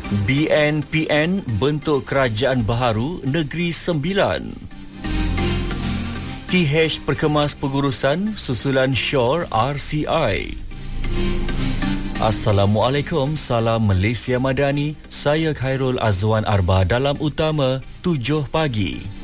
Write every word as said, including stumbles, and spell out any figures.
B N P N bentuk kerajaan baharu Negeri Sembilan. T H perkemas pengurusan susulan Shore R C I. Assalamualaikum, salam Malaysia Madani. Saya Khairul Azwan Arba dalam utama tujuh pagi.